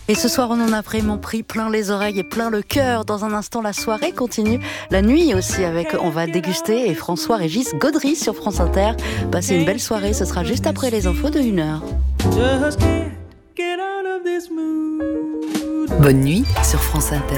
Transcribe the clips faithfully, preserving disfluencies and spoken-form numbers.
Et ce soir, on en a vraiment pris plein les oreilles et plein le cœur. Dans un instant, la soirée continue. La nuit aussi avec On va déguster et François-Régis Gaudry sur France Inter. Passez une belle soirée, ce sera juste après les infos de une heure. Bonne nuit sur France Inter.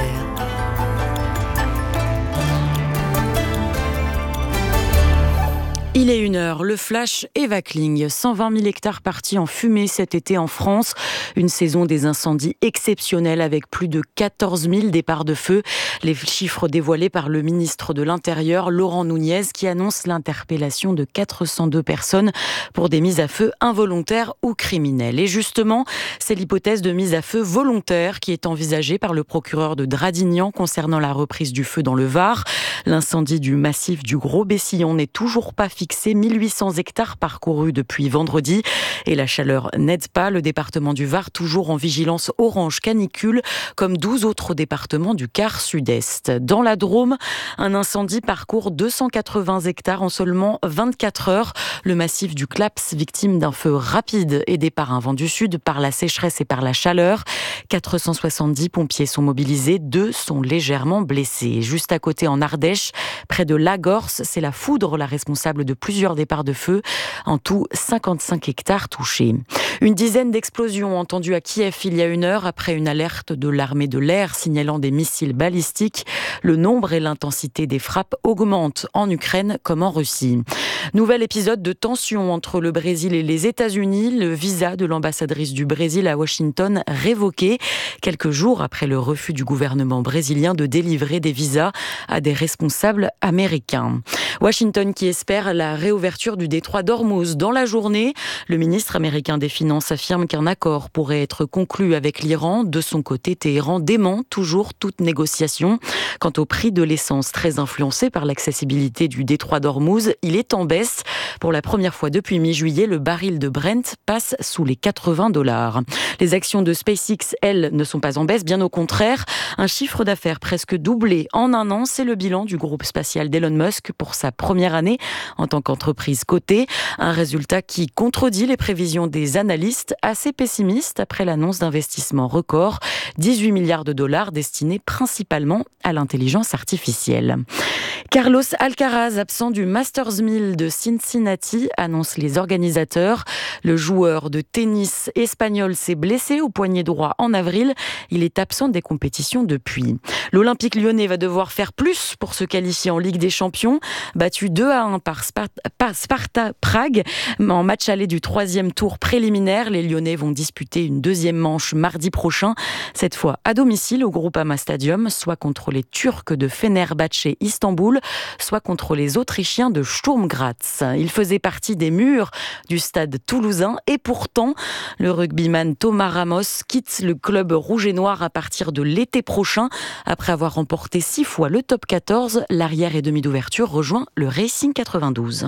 Il est une heure, le flash Eva Kling. cent vingt mille hectares partis en fumée cet été en France. Une saison des incendies exceptionnelle avec plus de quatorze mille départs de feu. Les chiffres dévoilés par le ministre de l'Intérieur, Laurent Nunez, qui annonce l'interpellation de quatre cent deux personnes pour des mises à feu involontaires ou criminelles. Et justement, c'est l'hypothèse de mise à feu volontaire qui est envisagée par le procureur de Dradignan concernant la reprise du feu dans le Var. L'incendie du massif du Gros Bessillon n'est toujours pas fixé. mille huit cents hectares parcourus depuis vendredi et la chaleur n'aide pas. Le département du Var toujours en vigilance orange canicule comme douze autres départements du quart sud-est. Dans la Drôme, un incendie parcourt deux cent quatre-vingts hectares en seulement vingt-quatre heures. Le massif du Claps, victime d'un feu rapide aidé par un vent du sud, par la sécheresse et par la chaleur. quatre cent soixante-dix pompiers sont mobilisés, deux sont légèrement blessés. Juste à côté en Ardèche, près de Lagorce, c'est la foudre la responsable de plusieurs départs de feu. En tout, cinquante-cinq hectares touchés. Une dizaine d'explosions entendues à Kiev il y a une heure après une alerte de l'armée de l'air signalant des missiles balistiques. Le nombre et l'intensité des frappes augmentent en Ukraine comme en Russie. Nouvel épisode de tension entre le Brésil et les États-Unis. Le visa de l'ambassadrice du Brésil à Washington révoqué quelques jours après le refus du gouvernement brésilien de délivrer des visas à des responsables américains. Washington qui espère la réouverture du détroit d'Ormuz dans la journée. Le ministre américain des Finances affirme qu'un accord pourrait être conclu avec l'Iran. De son côté, Téhéran dément toujours toute négociation. Quant au prix de l'essence très influencé par l'accessibilité du détroit d'Ormuz, il est en baisse. Pour la première fois depuis mi-juillet, le baril de Brent passe sous les quatre-vingts dollars. Les actions de SpaceX, elles, ne sont pas en baisse, bien au contraire. Un chiffre d'affaires presque doublé en un an, c'est le bilan du groupe spatial d'Elon Musk pour sa première année en tant qu'entreprise cotée. Un résultat qui contredit les prévisions des analystes assez pessimistes après l'annonce d'investissements records, dix-huit milliards de dollars destinés principalement à l'intelligence artificielle. Carlos Alcaraz, absent du Masters mille de Cincinnati, annonce les organisateurs. Le joueur de tennis espagnol s'est blessé au poignet droit en avril. Il est absent des compétitions depuis. L'Olympique lyonnais va devoir faire plus pour se qualifier en Ligue des Champions. Battu deux à un par Sparta, par Sparta Prague, en match aller du troisième tour préliminaire, les Lyonnais vont disputer une deuxième manche mardi prochain, cette fois à domicile au Groupama Stadium, soit contre les Turcs de Fenerbahçe Istanbul, soit contre les Autrichiens de Sturm Graz. Il faisait partie des murs du stade toulousain et pourtant, le rugbyman Thomas Ramos quitte le club rouge et noir à partir de l'été prochain. Après avoir remporté six fois le top quatorze, l'arrière et demi d'ouverture rejoint le Racing quatre-vingt-douze.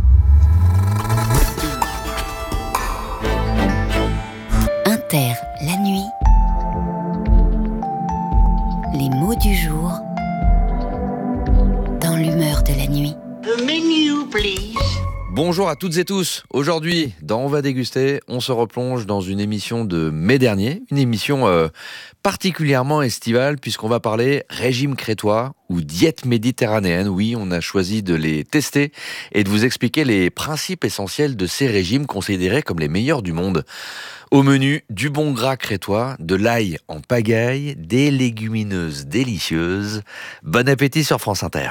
Inter, la nuit. Les mots du jour dans l'humeur de la nuit. The menu, please. Bonjour à toutes et tous. Aujourd'hui, dans On va déguster, on se replonge dans une émission de mai dernier, une émission euh, particulièrement estivale puisqu'on va parler régime crétois ou diète méditerranéenne. Oui, on a choisi de les tester et de vous expliquer les principes essentiels de ces régimes considérés comme les meilleurs du monde. Au menu, du bon gras crétois, de l'ail en pagaille, des légumineuses délicieuses. Bon appétit sur France Inter.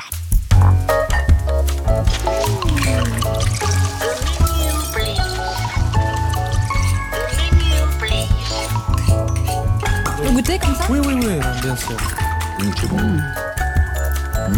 Vous goûtez comme ça ? Oui, oui, oui, bien sûr. Mmh, c'est bon. Mmh.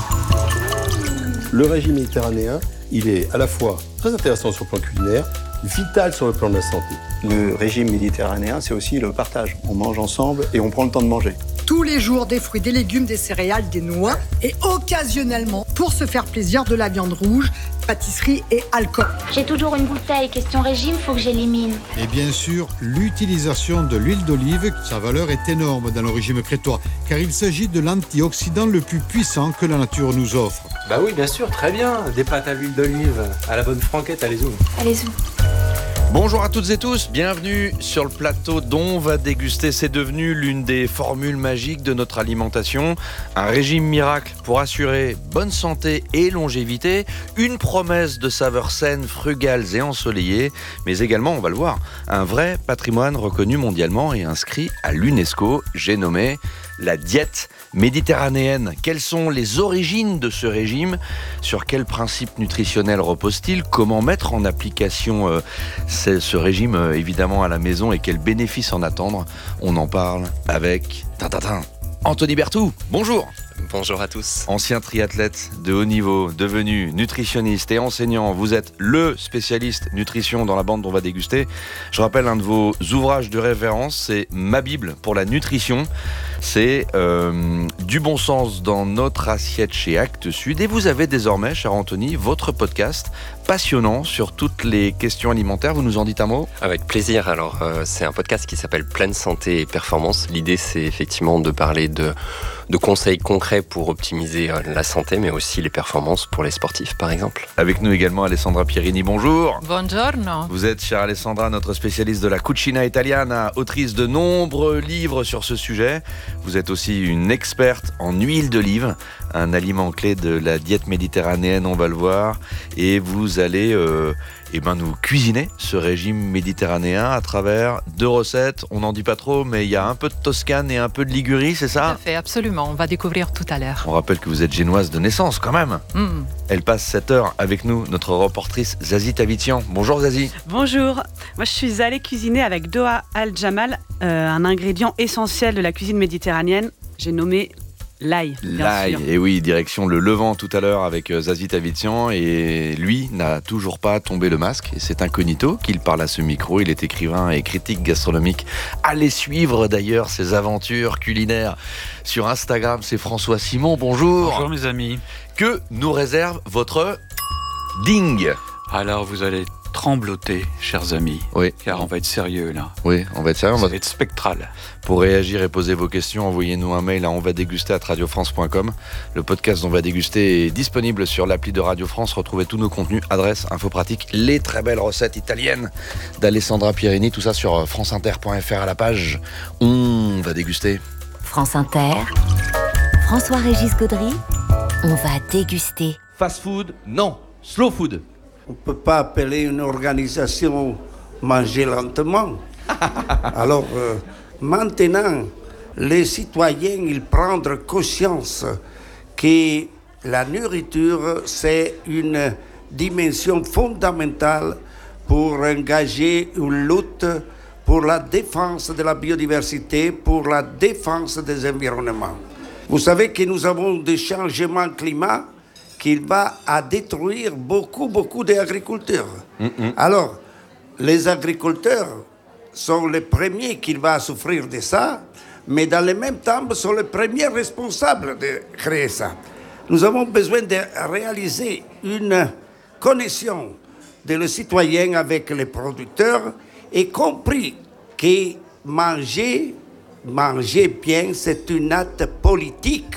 Le régime méditerranéen, il est à la fois très intéressant sur le plan culinaire, vital sur le plan de la santé. Le régime méditerranéen, c'est aussi le partage. On mange ensemble et on prend le temps de manger. Tous les jours, des fruits, des légumes, des céréales, des noix et occasionnellement, pour se faire plaisir, de la viande rouge, pâtisserie et alcool. J'ai toujours une bouteille, question régime, faut que j'élimine. Et bien sûr, l'utilisation de l'huile d'olive, sa valeur est énorme dans le régime crétois, car il s'agit de l'antioxydant le plus puissant que la nature nous offre. Bah oui, bien sûr, très bien. Des pâtes à l'huile d'olive, à la bonne franquette, allez-y. Allez-y. Bonjour à toutes et tous, bienvenue sur le plateau dont on va déguster. C'est devenu l'une des formules magiques de notre alimentation. Un régime miracle pour assurer bonne santé et longévité. Une promesse de saveurs saines, frugales et ensoleillées. Mais également, on va le voir, un vrai patrimoine reconnu mondialement et inscrit à l'UNESCO. J'ai nommé la diète méditerranéenne. Quelles sont les origines de ce régime? Sur quels principes nutritionnels repose-t-il? Comment mettre en application euh, ce, ce régime euh, évidemment à la maison et quels bénéfices en attendre? On en parle avec tintintin, Anthony Berthoud. Bonjour. Bonjour à tous. Ancien triathlète de haut niveau, devenu nutritionniste et enseignant, vous êtes le spécialiste nutrition dans la bande dont on va déguster. Je rappelle un de vos ouvrages de référence, c'est Ma Bible pour la nutrition. C'est euh, du bon sens dans notre assiette chez Actes Sud. Et vous avez désormais, cher Anthony, votre podcast passionnant sur toutes les questions alimentaires. Vous nous en dites un mot? Avec plaisir. Alors, euh, c'est un podcast qui s'appelle Pleine Santé et Performance. L'idée, c'est effectivement de parler de, de conseils concrets pour optimiser euh, la santé, mais aussi les performances pour les sportifs, par exemple. Avec nous également Alessandra Pierini. Bonjour. Buongiorno. Vous êtes, chère Alessandra, notre spécialiste de la cucina italiana, autrice de nombreux livres sur ce sujet. Vous êtes aussi une experte en huile d'olive, un aliment clé de la diète méditerranéenne, on va le voir. Et vous allez euh, eh ben, nous cuisiner ce régime méditerranéen à travers deux recettes. On n'en dit pas trop, mais il y a un peu de Toscane et un peu de Ligurie, c'est ça? Tout à fait, absolument. On va découvrir tout à l'heure. On rappelle que vous êtes génoise de naissance quand même. Mm. Elle passe sept heures avec nous, notre reportrice Zazie Tavitian. Bonjour Zazie. Bonjour. Moi je suis allée cuisiner avec Doha Al-Jamal, euh, un ingrédient essentiel de la cuisine méditerranéenne. J'ai nommé l'ail. L'ail, et oui, direction le Levant tout à l'heure avec Zazie Tavitian. Et lui n'a toujours pas tombé le masque. Et c'est incognito qu'il parle à ce micro. Il est écrivain et critique gastronomique. Allez suivre d'ailleurs ses aventures culinaires sur Instagram. C'est François Simon. Bonjour. Bonjour mes amis. Que nous réserve votre ding? Alors vous allez trembloter, chers amis. Oui. Car on va être sérieux là. Oui, on va être sérieux. Ça on va être spectral. Pour réagir et poser vos questions, envoyez-nous un mail à onvadéguster arobase radio france point com. Le podcast d'On va déguster est disponible sur l'appli de Radio France. Retrouvez tous nos contenus, adresses, infos pratiques, les très belles recettes italiennes d'Alessandra Pierini. Tout ça sur franceinter point f r à la page On va déguster. France Inter, François-Régis Gaudry, on va déguster. Fast food, non. Slow food. On ne peut pas appeler une organisation manger lentement. Alors, euh, maintenant, les citoyens, ils prennent conscience que la nourriture, c'est une dimension fondamentale pour engager une lutte pour la défense de la biodiversité, pour la défense des environnements. Vous savez que nous avons des changements climatiques qui va à détruire beaucoup, beaucoup d'agriculteurs. Mm-hmm. Alors, les agriculteurs sont les premiers qui vont souffrir de ça, mais dans le même temps, sont les premiers responsables de créer ça. Nous avons besoin de réaliser une connexion de le citoyen avec les producteurs, et compris que manger, manger bien, c'est un acte politique.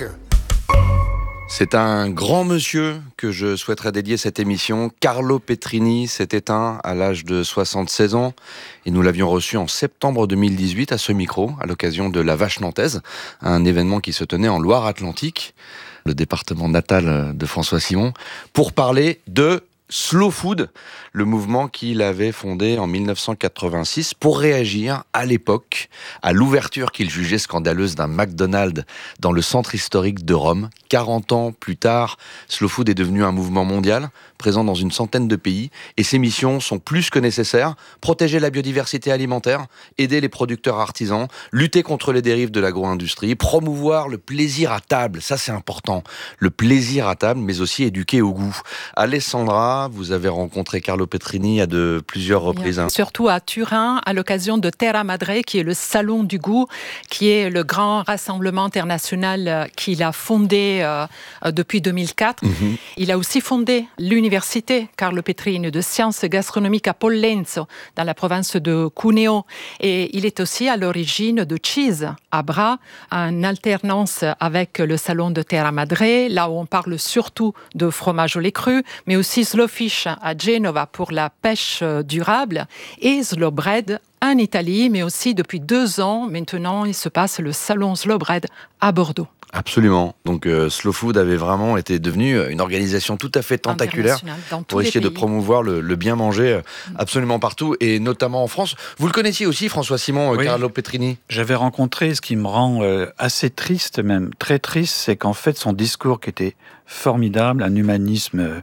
C'est un grand monsieur que je souhaiterais dédier cette émission. Carlo Petrini s'est éteint à l'âge de soixante-seize ans et nous l'avions reçu en septembre deux mille dix-huit à ce micro, à l'occasion de la Vache Nantaise, un événement qui se tenait en Loire-Atlantique, le département natal de François Simon, pour parler de Slow Food, le mouvement qu'il avait fondé en mille neuf cent quatre-vingt-six pour réagir à l'époque à l'ouverture qu'il jugeait scandaleuse d'un McDonald's dans le centre historique de Rome. quarante ans plus tard, Slow Food est devenu un mouvement mondial, présent dans une centaine de pays, et ses missions sont plus que nécessaires: protéger la biodiversité alimentaire, aider les producteurs artisans, lutter contre les dérives de l'agro-industrie, promouvoir le plaisir à table, ça c'est important, le plaisir à table, mais aussi éduquer au goût. Alessandra, vous avez rencontré Carlo Petrini à de plusieurs reprises. Bien, surtout à Turin, à l'occasion de Terra Madre, qui est le salon du goût, qui est le grand rassemblement international qu'il a fondé euh, depuis deux mille quatre. Mm-hmm. Il a aussi fondé l'université l'université Carlo Petrini de sciences gastronomiques à Pollenzo, dans la province de Cuneo. Et il est aussi à l'origine de Cheese à Bra, en alternance avec le salon de Terra Madre, là où on parle surtout de fromage au lait cru, mais aussi Slow Fish à Genova pour la pêche durable, et Slow Bread en Italie, mais aussi depuis deux ans, maintenant, il se passe le salon Slow Bread à Bordeaux. Absolument. Donc euh, Slow Food avait vraiment été devenu une organisation tout à fait tentaculaire pour essayer de promouvoir le, le bien manger absolument partout, et notamment en France. Vous le connaissiez aussi, François Simon, oui. Carlo Petrini? J'avais rencontré, ce qui me rend euh, assez triste, même très triste, c'est qu'en fait son discours qui était formidable, un humanisme... Euh,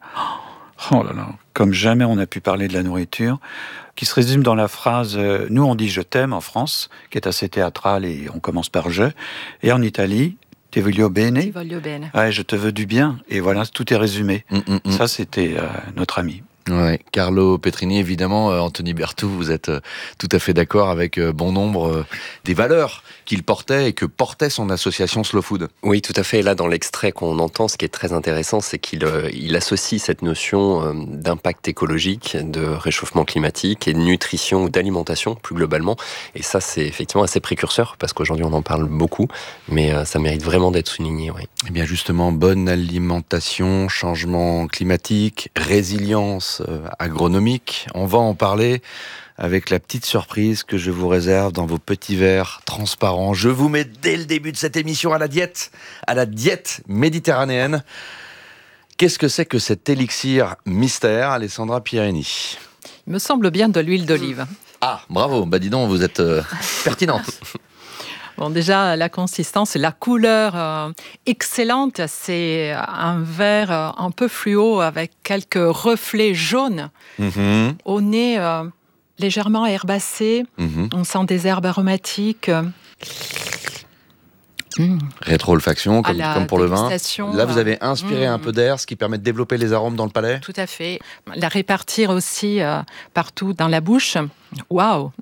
oh là là, comme jamais on a pu parler de la nourriture, qui se résume dans la phrase euh, « Nous on dit je t'aime » en France, qui est assez théâtrale et on commence par « je ». Et en Italie, « Ti voglio bene ». Ti voglio bene. Ouais, je te veux du bien. Et voilà, tout est résumé. Mm, mm, mm. Ça, c'était euh, notre ami. Ouais, Carlo Petrini, évidemment, euh, Anthony Berthoud, vous êtes euh, tout à fait d'accord avec euh, bon nombre euh, des valeurs qu'il portait et que portait son association Slow Food. Oui, tout à fait. Et là, dans l'extrait qu'on entend, ce qui est très intéressant, c'est qu'il euh, il associe cette notion euh, d'impact écologique, de réchauffement climatique et de nutrition ou d'alimentation, plus globalement. Et ça, c'est effectivement assez précurseur, parce qu'aujourd'hui, on en parle beaucoup, mais euh, ça mérite vraiment d'être souligné. Oui. Eh bien, justement, bonne alimentation, changement climatique, résilience agronomique. On va en parler avec la petite surprise que je vous réserve dans vos petits verres transparents. Je vous mets dès le début de cette émission à la diète, à la diète méditerranéenne. Qu'est-ce que c'est que cet élixir mystère, Alessandra Pierini? Il me semble bien de l'huile d'olive. Ah, bravo, bah dis donc, vous êtes euh, pertinente. Bon, déjà, la consistance, la couleur euh, excellente, c'est un verre euh, un peu fluo avec quelques reflets jaunes. Mm-hmm. Au nez, euh, légèrement herbacé. Mm-hmm. On sent des herbes aromatiques. Mmh. Rétro-olfaction, comme, comme pour le vin. Là, vous avez inspiré mmh. un peu d'air, ce qui permet de développer les arômes dans le palais. Tout à fait. La répartir aussi euh, partout dans la bouche. Waouh.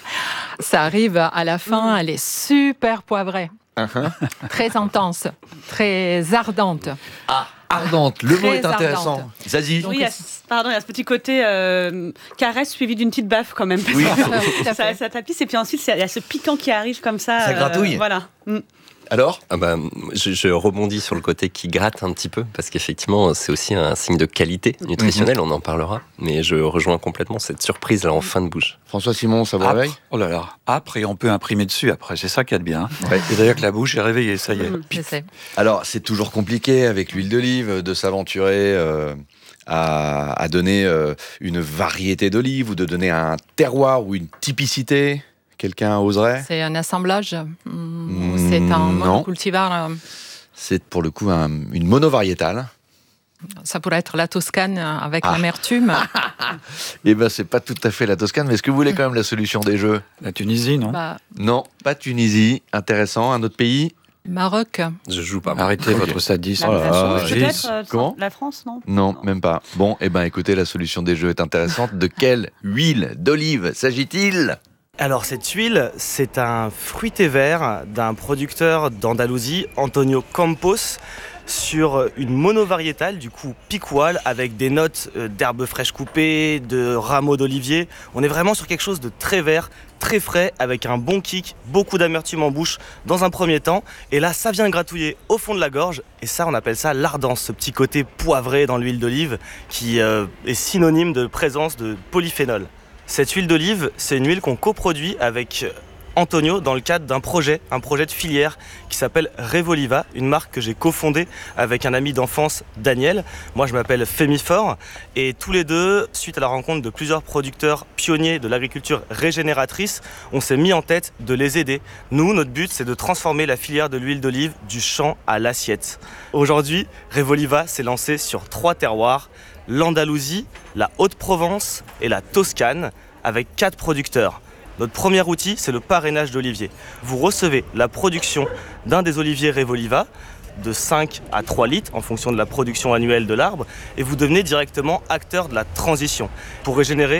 Ça arrive à la fin, elle est super poivrée. Uh-huh. Très intense, très ardente. Ah, ardente, le mot est intéressant. Ardente. Zazie. Oui, il y a, pardon, il y a ce petit côté euh, caresse suivi d'une petite baffe quand même. Oui. ça, ça tapisse, et puis ensuite, il y a ce piquant qui arrive comme ça. Ça gratouille. Euh, voilà. Mm. Alors ah bah, je, je rebondis sur le côté qui gratte un petit peu, parce qu'effectivement, c'est aussi un signe de qualité nutritionnelle, mm-hmm. on en parlera. Mais je rejoins complètement cette surprise là en fin de bouche. François Simon, ça vous réveille? Oh là là, âpre, et on peut imprimer dessus après, c'est ça qu'il y a de bien. Hein. Ouais. Et d'ailleurs que la bouche est réveillée, ça y est. Mmh, je sais. Alors, c'est toujours compliqué avec l'huile d'olive de s'aventurer euh, à, à donner euh, une variété d'olive, ou de donner un terroir ou une typicité. Quelqu'un oserait? C'est un assemblage mmh, C'est un monocultivar? C'est pour le coup un, une monovariétale. Ça pourrait être la Toscane avec ah. l'amertume. Eh bien, c'est pas tout à fait la Toscane, mais est-ce que vous voulez quand même la solution des jeux? La Tunisie, non? bah... Non, pas Tunisie. Intéressant. Un autre pays? Maroc. Je joue pas. Arrêtez okay. votre sadisme. Oh là, peut-être euh, Comment? La France, non? Non, même pas. Bon, eh ben, écoutez, la solution des jeux est intéressante. De quelle huile d'olive s'agit-il? Alors cette huile, c'est un fruité vert d'un producteur d'Andalousie, Antonio Campos, sur une monovariétale, du coup picual, avec des notes d'herbes fraîches coupées, de rameaux d'olivier. On est vraiment sur quelque chose de très vert, très frais, avec un bon kick, beaucoup d'amertume en bouche dans un premier temps. Et là, ça vient gratouiller au fond de la gorge. Et ça, on appelle ça l'ardence, ce petit côté poivré dans l'huile d'olive qui euh, est synonyme de présence de polyphénol. Cette huile d'olive, c'est une huile qu'on coproduit avec Antonio dans le cadre d'un projet, un projet de filière qui s'appelle Revoliva, une marque que j'ai cofondée avec un ami d'enfance, Daniel. Moi, je m'appelle Fémifor, et tous les deux, suite à la rencontre de plusieurs producteurs pionniers de l'agriculture régénératrice, on s'est mis en tête de les aider. Nous, notre but, c'est de transformer la filière de l'huile d'olive du champ à l'assiette. Aujourd'hui, Revoliva s'est lancé sur trois terroirs: l'Andalousie, la Haute-Provence et la Toscane, avec quatre producteurs. Notre premier outil, c'est le parrainage d'oliviers. Vous recevez la production d'un des oliviers Revoliva, de cinq à trois litres en fonction de la production annuelle de l'arbre, et vous devenez directement acteur de la transition. Pour régénérer,